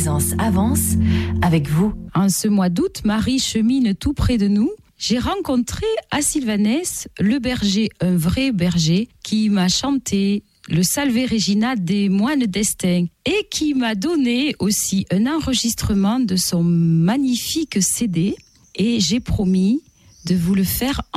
Aisance avance avec vous. En ce mois d'août, Marie chemine tout près de nous. J'ai rencontré à Sylvanès le berger, un vrai berger, qui m'a chanté le Salve Regina des moines d'Estaing et qui m'a donné aussi un enregistrement de son magnifique CD et j'ai promis de vous le faire